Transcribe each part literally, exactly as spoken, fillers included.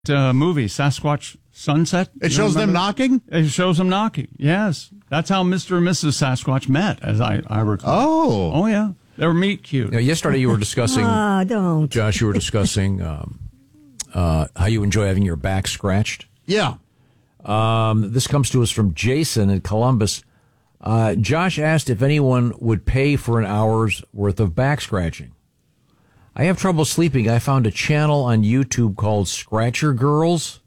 Uh, movie, Sasquatch Sunset. It shows them knocking? It shows them knocking, yes. That's how Mister and Missus Sasquatch met, as I, I recall. Oh. Oh, yeah. They were meet cute. Now, yesterday you were discussing, Ah, don't. Josh, you were discussing um, uh, how you enjoy having your back scratched. Yeah. Um, this comes to us from Jason in Columbus. Uh, Josh asked if anyone would pay for an hour's worth of back scratching. I have trouble sleeping. I found a channel on YouTube called Scratcher Girls.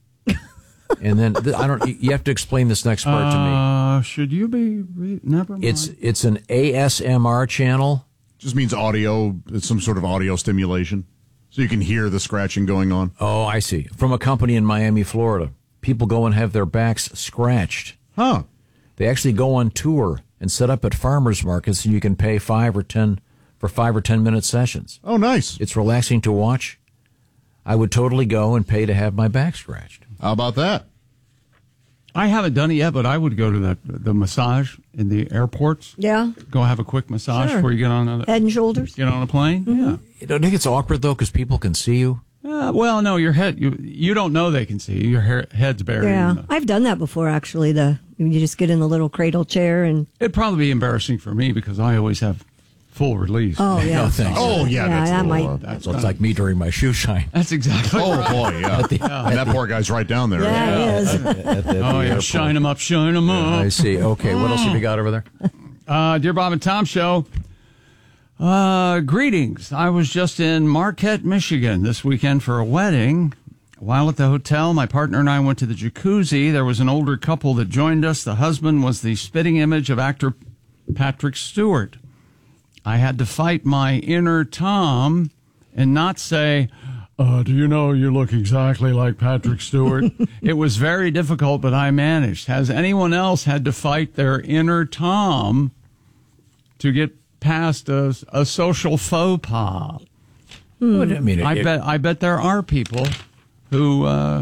And then th- I don't. You have to explain this next part to me. Uh, should you be? Re- Never mind. It's it's an A S M R channel. Just means audio. It's some sort of audio stimulation, so you can hear the scratching going on. Oh, I see. From a company in Miami, Florida. People go and have their backs scratched. Huh. They actually go on tour and set up at farmers markets, and you can pay five or ten for five or ten minute sessions. Oh, nice. It's relaxing to watch. I would totally go and pay to have my back scratched. How about that? I haven't done it yet, but I would go to the the massage in the airports. Yeah. Go have a quick massage Sure. before you get on a, Head and shoulders. get on a plane. Mm-hmm. Yeah. You don't think it's awkward, though, because people can see you? Uh, well, no, your head. You you don't know they can see you. Your hair, head's buried. Yeah. in the, I've done that before, actually. The You just get in the little cradle chair and. it'd probably be embarrassing for me because I always have full release. Oh, yeah. No, thanks. Oh, yeah. Yeah, that's that the- might- uh, That looks like me during my shoe shine. That's exactly. Oh, right. boy, yeah. And that poor guy's right down there. Yeah, it is. At the- at the Oh, yeah. airport. Shine them up, shine them up. I see. Okay, what else have you got over there? Uh, Dear Bob and Tom Show, uh, greetings. I was just in Marquette, Michigan this weekend for a wedding. While at the hotel, my partner and I went to the jacuzzi. There was an older couple that joined us. The husband was the spitting image of actor Patrick Stewart. I had to fight my inner Tom and not say, uh, do you know you look exactly like Patrick Stewart? It was very difficult, but I managed. Has anyone else had to fight their inner Tom to get past a, a social faux pas? What, I mean, I it- bet I bet there are people who uh,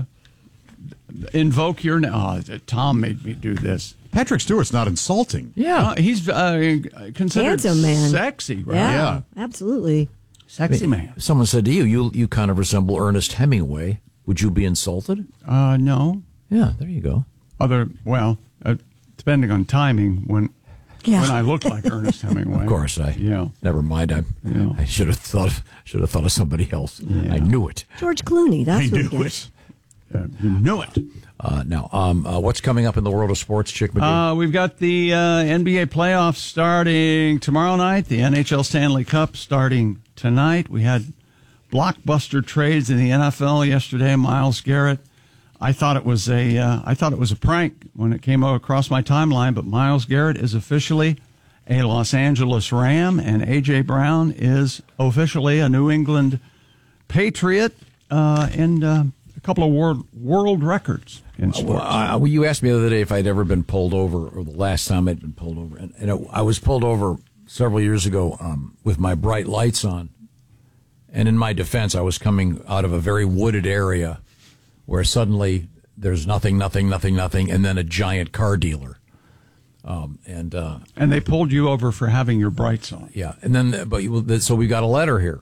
invoke your name. Oh, Tom made me do this. Patrick Stewart's not insulting. Yeah. Uh, he's uh, considered Handsome man. sexy, right? Yeah, Yeah. absolutely. Sexy man. If someone said to you, you, you kind of resemble Ernest Hemingway, would you be insulted? Uh, no. Yeah, there you go. Other well, uh, depending on timing, when Yeah. when I look like Ernest Hemingway. Of course, I. Yeah. Never mind. I. Yeah. I should have thought. Should have thought of somebody else. I knew it. George Clooney. That's I what knew gets- it. Uh, you know it. Uh, now, um, uh, what's coming up in the world of sports, Chick McGee? Uh, we've got the uh, N B A playoffs starting tomorrow night. The N H L Stanley Cup starting tonight. We had blockbuster trades in the N F L yesterday. Myles Garrett. I thought it was a. Uh, I thought it was a prank when it came across my timeline. But Myles Garrett is officially a Los Angeles Ram, and A J Brown is officially a New England Patriot, uh, and uh, a couple of world world records in sports. Uh, well, you asked me the other day if I'd ever been pulled over, or the last time I'd been pulled over, and, and it, I was pulled over several years ago um, with my bright lights on. And in my defense, I was coming out of a very wooded area where suddenly there's nothing, nothing, nothing, nothing, and then a giant car dealer. Um, and uh, And they pulled you over for having your brights on. yeah, and then but you, so we got a letter here.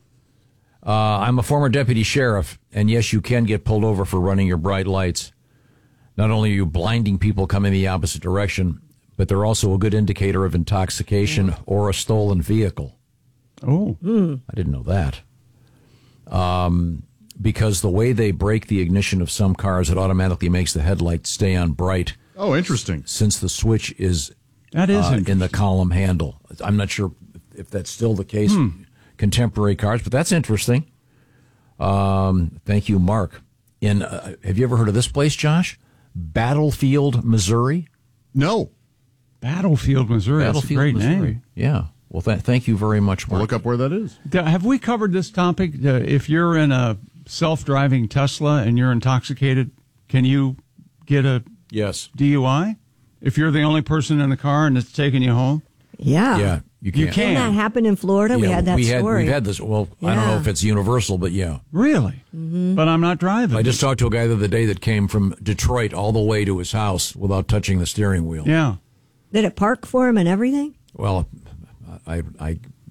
Uh, I'm a former deputy sheriff, and yes, you can get pulled over for running your bright lights. Not only are you blinding people coming the opposite direction, but they're also a good indicator of intoxication or a stolen vehicle. Oh. I didn't know that. Um, because the way they break the ignition of some cars, it automatically makes the headlight stay on bright. Oh, interesting. Since the switch is That is uh, in interesting. the column handle. I'm not sure if that's still the case Hmm. in contemporary cars, but that's interesting. Um, thank you, Mark. In uh, have you ever heard of this place, Josh? Battlefield, Missouri. No. Battlefield, Missouri. That's a Battlefield, great Missouri. name. Yeah. Well, th- thank you very much, We'll Mark. look up where that is. D- Have we covered this topic? Uh, if you're in a self-driving Tesla and you're intoxicated, can you get a Yes. D U I? If you're the only person in the car and it's taking you home? Yeah. Yeah. You can. You can. Didn't that happen in Florida? we Yeah, had that we had, story. We've had this. Well, I don't know Yeah. if it's universal, but yeah. Really? Mm-hmm. But I'm not driving. I just talked to a guy the other day that came from Detroit all the way to his house without touching the steering wheel. Yeah. Did it park for him and everything? Well, I, I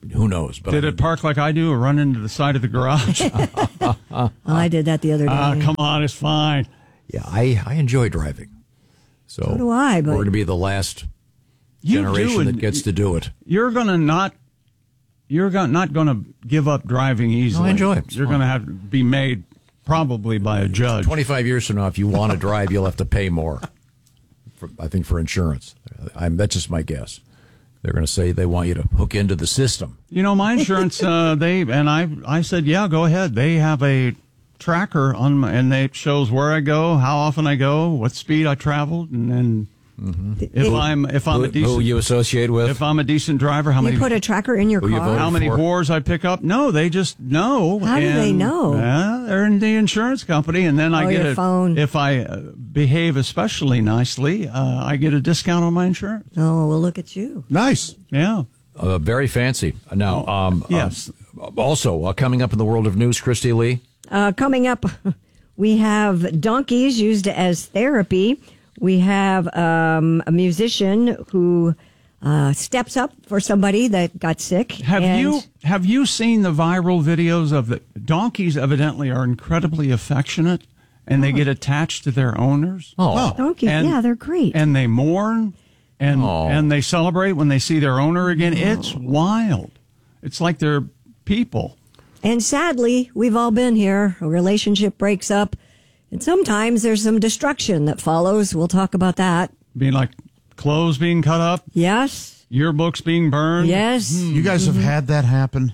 who knows? But Did I it park like I do or run into the side of the garage? Oh, I did that the other day. Ah, come on, it's fine. Yeah, I, I enjoy driving. So, So do I, but- we're going to be the last You generation do, that and gets to do it. You're gonna not. You're go- not going to give up driving easily. No, I enjoy it. It's You're fun. going to have to be made probably by a judge. twenty-five years from now, if you want to drive, you'll have to pay more, for, I think, for insurance. I'm, that's just my guess. They're going to say they want you to hook into the system. You know, my insurance. Uh, they and I. I said, yeah, go ahead. They have a tracker on my, and it shows where I go, how often I go, what speed I traveled, and then if I'm if I'm Who, a decent who you associate with? if I'm a decent driver, how You many put a tracker in your Who you car? voted how many for? whores I pick up? No, they just know. How do they and, know? Uh, they're in the insurance company, and then I Oh, get your a phone. if I uh, behave especially nicely, uh, I get a discount on my insurance. Oh, well, look at you. Nice. Yeah. Uh, very fancy. Now, um, Yes. uh, also, uh, coming up in the world of news, Christy Lee. Uh, coming up, we have donkeys used as therapy. We have um, a musician who uh, steps up for somebody that got sick. Have and- you have you seen the viral videos of the donkeys? Evidently, are incredibly affectionate, and they get attached to their owners. Oh, Donkeys, And- yeah, they're great. And they mourn, and Oh. and they celebrate when they see their owner again. It's wild. It's like they're people. And sadly, we've all been here. A relationship breaks up, and sometimes there's some destruction that follows. We'll talk about that. Being like clothes being cut up, Yes. yearbooks being burned. Yes. You guys have had that happen?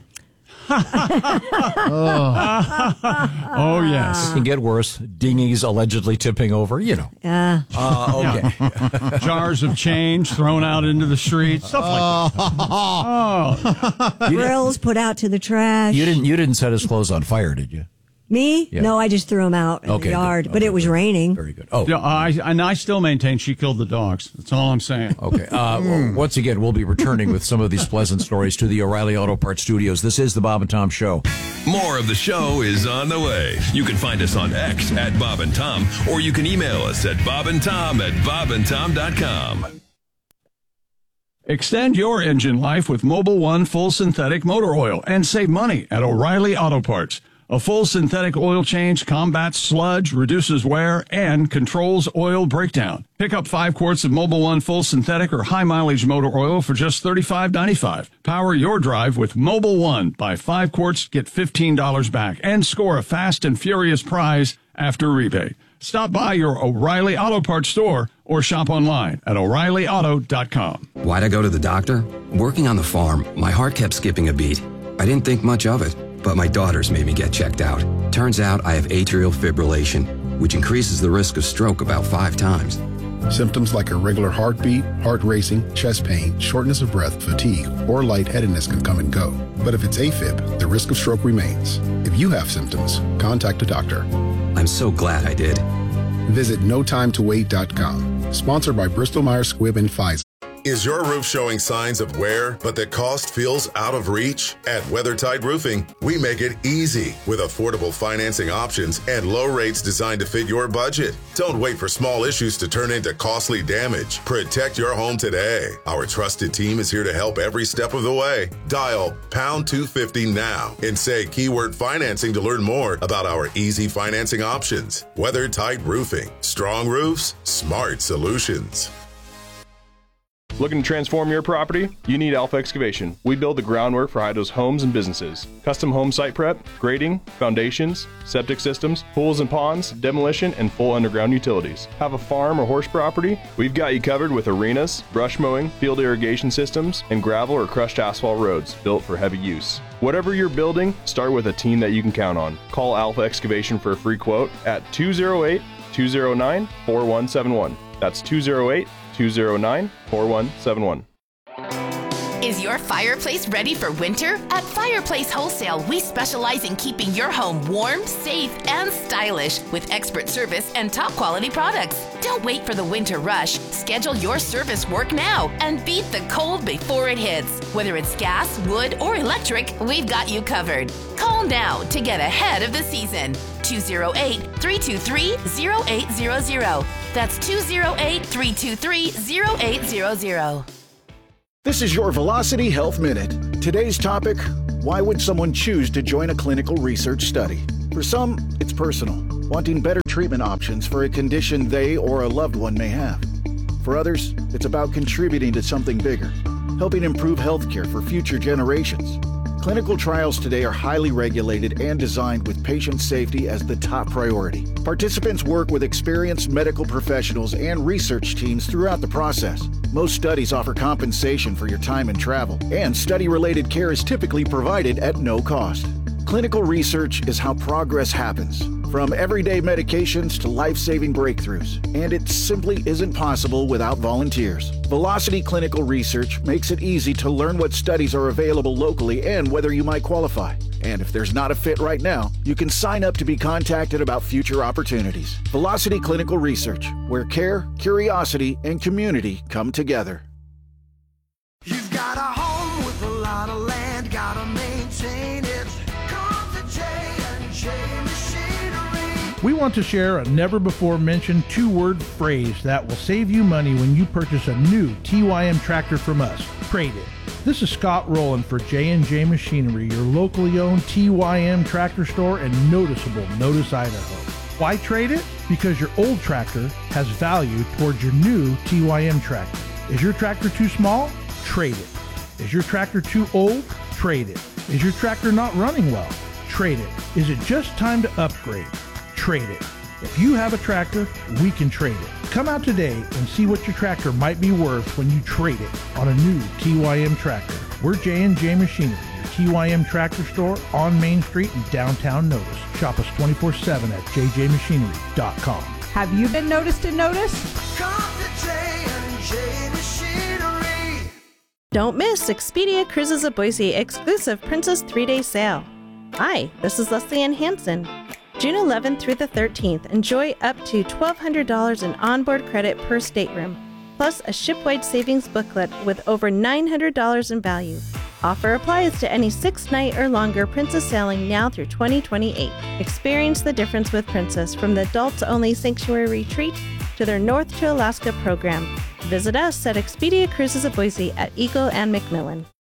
Oh yes. it can get worse. Dinghies allegedly tipping over. You know. Uh, Uh, okay. Jars of change thrown out into the street. Stuff like that. grills put out to the trash. You didn't. You didn't set his clothes on fire, did you? Me? Yeah. No, I just threw them out in Okay, the yard. good. But Okay, it was good. raining. Very good. Oh, Yeah, I, and I still maintain she killed the dogs. That's all I'm saying. okay. Uh, well, once again, we'll be returning with some of these pleasant stories to the O'Reilly Auto Parts studios. This is the Bob and Tom Show. More of the show is on the way. You can find us on X at Bob and Tom, or you can email us at bobandtom at bob and tom dot com. Extend your engine life with Mobil One Full Synthetic Motor Oil and save money at O'Reilly Auto Parts. A full synthetic oil change combats sludge, reduces wear, and controls oil breakdown. Pick up five quarts of Mobil One Full Synthetic or High Mileage Motor Oil for just thirty-five ninety-five. Power your drive with Mobil One. Buy five quarts, get fifteen dollars back, and score a fast and furious prize after rebate. Stop by your O'Reilly Auto Parts store or shop online at o'reilly auto dot com. Why'd I go to the doctor? Working on the farm, my heart kept skipping a beat. I didn't think much of it, but my daughters made me get checked out. Turns out I have atrial fibrillation, which increases the risk of stroke about five times. Symptoms like irregular heartbeat, heart racing, chest pain, shortness of breath, fatigue, or lightheadedness can come and go. But if it's AFib, the risk of stroke remains. If you have symptoms, contact a doctor. I'm so glad I did. Visit no time to wait dot com. Sponsored by Bristol Myers Squibb and Pfizer. Is your roof showing signs of wear, but the cost feels out of reach? At WeatherTight Roofing, we make it easy with affordable financing options and low rates designed to fit your budget. Don't wait for small issues to turn into costly damage. Protect your home today. Our trusted team is here to help every step of the way. Dial pound two fifty now and say keyword financing to learn more about our easy financing options. WeatherTight Roofing. Strong roofs, smart solutions. Looking to transform your property? You need Alpha Excavation. We build the groundwork for Idaho's homes and businesses. Custom home site prep, grading, foundations, septic systems, pools and ponds, demolition, and full underground utilities. Have a farm or horse property? We've got you covered with arenas, brush mowing, field irrigation systems, and gravel or crushed asphalt roads built for heavy use. Whatever you're building, start with a team that you can count on. Call Alpha Excavation for a free quote at two oh eight, two oh nine, four one seven one. That's two oh eight, two oh nine, four one seven one. Is your fireplace ready for winter? At Fireplace Wholesale, we specialize in keeping your home warm, safe, and stylish with expert service and top quality products. Don't wait for the winter rush. Schedule your service work now and beat the cold before it hits. Whether it's gas, wood, or electric, we've got you covered. Call now to get ahead of the season. two oh eight, three two three, oh eight hundred. That's two oh eight, three two three, oh eight hundred. This is your Velocity Health Minute. Today's topic, why would someone choose to join a clinical research study? For some, it's personal, wanting better treatment options for a condition they or a loved one may have. For others, it's about contributing to something bigger, helping improve healthcare for future generations. Clinical trials today are highly regulated and designed with patient safety as the top priority. Participants work with experienced medical professionals and research teams throughout the process. Most studies offer compensation for your time and travel, and study-related care is typically provided at no cost. Clinical research is how progress happens, from everyday medications to life-saving breakthroughs, and it simply isn't possible without volunteers. Velocity Clinical Research makes it easy to learn what studies are available locally and whether you might qualify. And if there's not a fit right now, you can sign up to be contacted about future opportunities. Velocity Clinical Research, where care, curiosity, and community come together. You've got a home with a lot of land, gotta maintain it. Come to J and J Machinery. We want to share a never-before-mentioned two-word phrase that will save you money when you purchase a new T Y M tractor from us. Trade it. This is Scott Rowland for J and J Machinery, your locally owned T Y M tractor store in noticeable Notice, Idaho. Why trade it? Because your old tractor has value towards your new T Y M tractor. Is your tractor too small? Trade it. Is your tractor too old? Trade it. Is your tractor not running well? Trade it. Is it just time to upgrade? Trade it. If you have a tractor, we can trade it. Come out today and see what your tractor might be worth when you trade it on a new T Y M tractor. We're J and J Machinery, your T Y M tractor store on Main Street in downtown Notice. Shop us twenty-four seven at j j machinery dot com. Have you been noticed in Notice? Come to J and J Machinery. Don't miss Expedia Cruises of Boise exclusive Princess three-day sale. Hi, this is Leslie Ann Hansen. June eleventh through the thirteenth, enjoy up to twelve hundred dollars in onboard credit per stateroom, plus a shipwide savings booklet with over nine hundred dollars in value. Offer applies to any six-night or longer Princess sailing now through twenty twenty-eight. Experience the difference with Princess from the adults-only sanctuary retreat to their North to Alaska program. Visit us at Expedia Cruises of Boise at Eagle and McMillan.